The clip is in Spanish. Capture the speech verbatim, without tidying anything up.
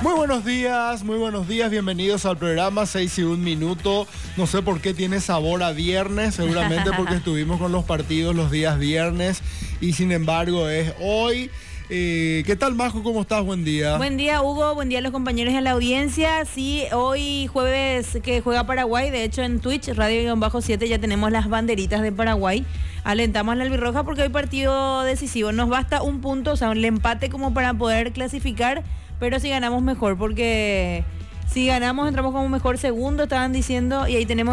Muy buenos días, muy buenos días, bienvenidos al programa seis y un minuto. No sé por qué tiene sabor a viernes, seguramente porque estuvimos con los partidos los días viernes y sin embargo es hoy. Eh, ¿Qué tal, Majo? ¿Cómo estás? Buen día. Buen día, Hugo. Buen día a los compañeros en la audiencia. Sí, hoy jueves que juega Paraguay, de hecho en Twitch, Radio siete, ya tenemos las banderitas de Paraguay. Alentamos a la albirroja porque hoy partido decisivo. Nos basta un punto, o sea, el empate como para poder clasificar, pero si ganamos mejor, porque si ganamos entramos como mejor segundo, estaban diciendo, y ahí tenemos